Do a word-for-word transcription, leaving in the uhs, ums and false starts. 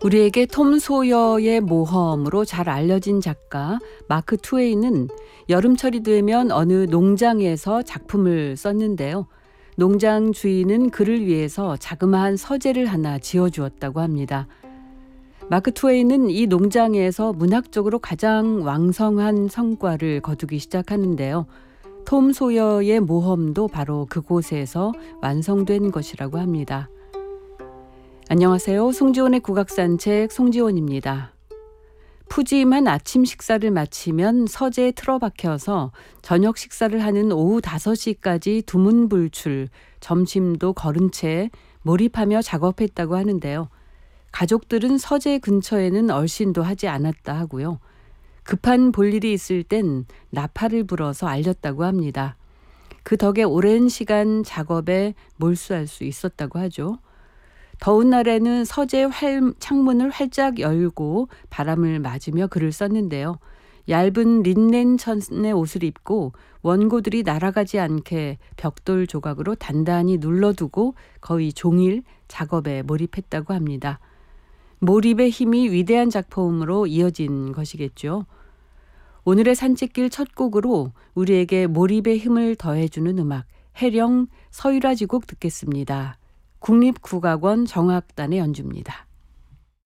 우리에게 톰 소여의 모험으로 잘 알려진 작가 마크 트웨인은 여름철이 되면 어느 농장에서 작품을 썼는데요. 농장 주인은 그를 위해서 자그마한 서재를 하나 지어주었다고 합니다. 마크 트웨인은 이 농장에서 문학적으로 가장 왕성한 성과를 거두기 시작하는데요. 톰 소여의 모험도 바로 그곳에서 완성된 것이라고 합니다. 안녕하세요. 송지원의 국악산책 송지원입니다. 푸짐한 아침 식사를 마치면 서재에 틀어박혀서 저녁 식사를 하는 오후 다섯 시까지 두문불출, 점심도 거른 채 몰입하며 작업했다고 하는데요. 가족들은 서재 근처에는 얼씬도 하지 않았다 하고요. 급한 볼일이 있을 땐 나팔을 불어서 알렸다고 합니다. 그 덕에 오랜 시간 작업에 몰수할 수 있었다고 하죠. 더운 날에는 서재 활, 창문을 활짝 열고 바람을 맞으며 글을 썼는데요. 얇은 린넨 천의 옷을 입고 원고들이 날아가지 않게 벽돌 조각으로 단단히 눌러두고 거의 종일 작업에 몰입했다고 합니다. 몰입의 힘이 위대한 작품으로 이어진 것이겠죠. 오늘의 산책길 첫 곡으로 우리에게 몰입의 힘을 더해주는 음악, 해령 서유라지곡 듣겠습니다. 국립국악원 정악단의 연주입니다.